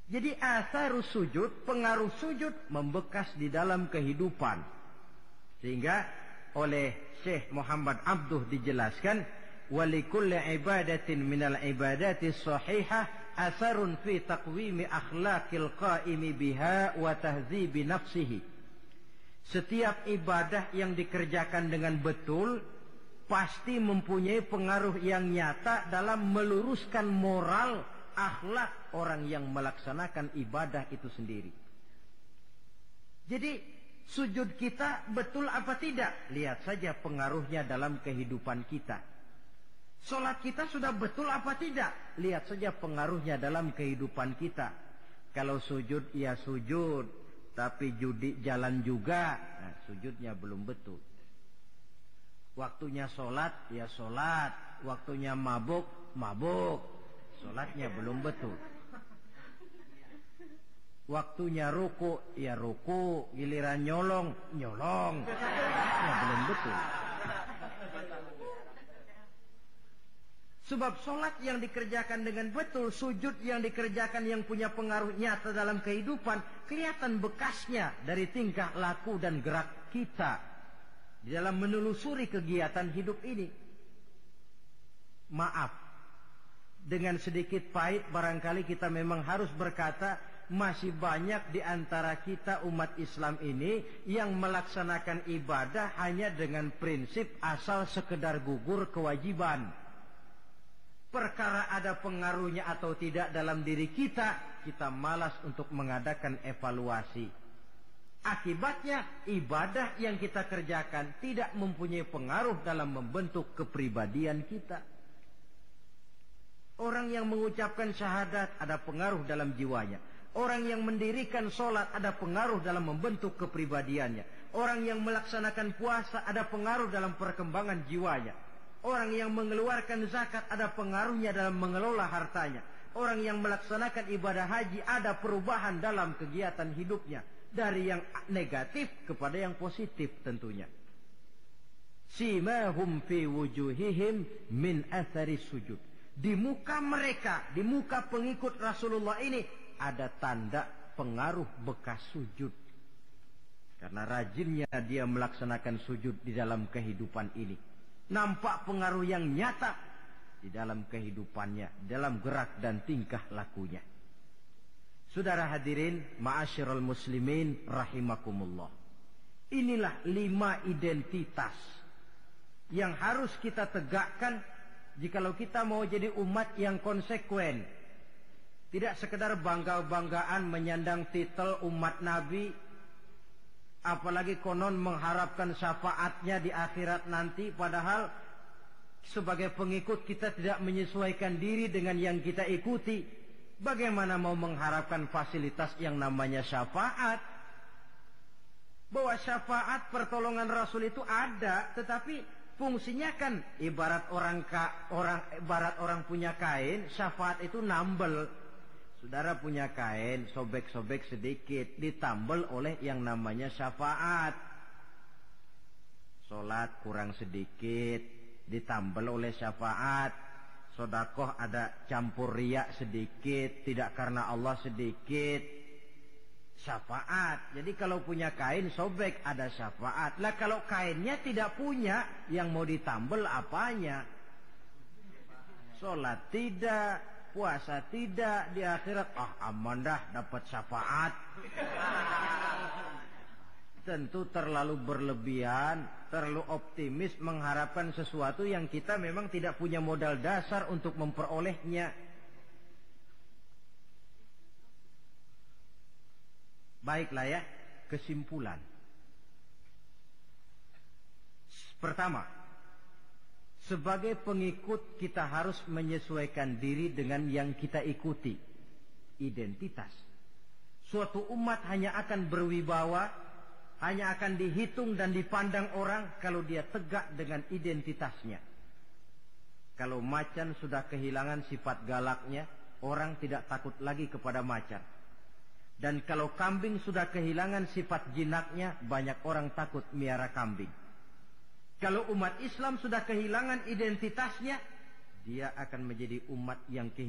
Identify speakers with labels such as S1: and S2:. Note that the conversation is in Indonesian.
S1: Jadi asarus sujud, pengaruh sujud membekas di dalam kehidupan. Sehingga oleh Syekh Muhammad Abduh dijelaskan, walikulli ibadatin minal ibadati sahihah asarun fi taqwimi akhlaqil qaimi biha wa tahzibi nafsihi. Setiap ibadah yang dikerjakan dengan betul pasti mempunyai pengaruh yang nyata dalam meluruskan moral, akhlak orang yang melaksanakan ibadah itu sendiri. Jadi sujud kita betul apa tidak? Lihat saja pengaruhnya dalam kehidupan kita. Salat kita sudah betul apa tidak? Lihat saja pengaruhnya dalam kehidupan kita. Kalau sujud ya sujud, tapi judi jalan juga, nah sujudnya belum betul. Waktunya sholat, ya sholat. Waktunya mabuk, mabuk. Sholatnya belum betul. Waktunya ruku, ya ruku. Giliran nyolong, nyolong. Sholatnya belum betul. Sebab sholat yang dikerjakan dengan betul, sujud yang dikerjakan yang punya pengaruh nyata dalam kehidupan, kelihatan bekasnya dari tingkah laku dan gerak kita di dalam menelusuri kegiatan hidup ini. Maaf, dengan sedikit pahit barangkali kita memang harus berkata, masih banyak di antara kita umat Islam ini yang melaksanakan ibadah hanya dengan prinsip asal sekedar gugur kewajiban. Perkara ada pengaruhnya atau tidak dalam diri kita, kita malas untuk mengadakan evaluasi. Akibatnya ibadah yang kita kerjakan tidak mempunyai pengaruh dalam membentuk kepribadian kita. Orang yang mengucapkan syahadat ada pengaruh dalam jiwanya. Orang yang mendirikan sholat ada pengaruh dalam membentuk kepribadiannya. Orang yang melaksanakan puasa ada pengaruh dalam perkembangan jiwanya. Orang yang mengeluarkan zakat ada pengaruhnya dalam mengelola hartanya. Orang yang melaksanakan ibadah haji ada perubahan dalam kegiatan hidupnya. Dari yang negatif kepada yang positif tentunya. Simahum fi wujuhihim min athari sujud. Di muka mereka, di muka pengikut Rasulullah ini ada tanda pengaruh bekas sujud. Karena rajinnya dia melaksanakan sujud di dalam kehidupan ini. Nampak pengaruh yang nyata di dalam kehidupannya, dalam gerak dan tingkah lakunya. Saudara hadirin, ma'asyiral muslimin rahimakumullah. Inilah 5 identitas yang harus kita tegakkan jikalau kita mau jadi umat yang konsekuen. Tidak sekedar bangga-banggaan menyandang titel umat Nabi, apalagi konon mengharapkan syafaatnya di akhirat nanti, padahal sebagai pengikut kita tidak menyesuaikan diri dengan yang kita ikuti. Bagaimana mau mengharapkan fasilitas yang namanya syafaat? Bahwa syafaat pertolongan Rasul itu ada, tetapi fungsinya kan ibarat orang punya kain, syafaat itu nambel. Saudara punya kain, sobek-sobek sedikit, ditambel oleh yang namanya syafaat. Sholat kurang sedikit, ditambel oleh syafaat. Sodakoh ada campur riak sedikit, tidak karena Allah sedikit, syafaat. Jadi kalau punya kain sobek ada syafaat. Lah kalau kainnya tidak punya, yang mau ditambel apanya? Sholat tidak, puasa tidak, di akhirat aman dah dapat syafaat. Tentu terlalu berlebihan, terlalu optimis mengharapkan sesuatu yang kita memang tidak punya modal dasar untuk memperolehnya. Baiklah ya, kesimpulan. Pertama, sebagai pengikut kita harus menyesuaikan diri dengan yang kita ikuti. Identitas. Suatu umat hanya akan berwibawa, hanya akan dihitung dan dipandang orang kalau dia tegak dengan identitasnya. Kalau macan sudah kehilangan sifat galaknya, orang tidak takut lagi kepada macan. Dan kalau kambing sudah kehilangan sifat jinaknya, banyak orang takut miara kambing. Kalau umat Islam sudah kehilangan identitasnya, dia akan menjadi umat yang kehilangan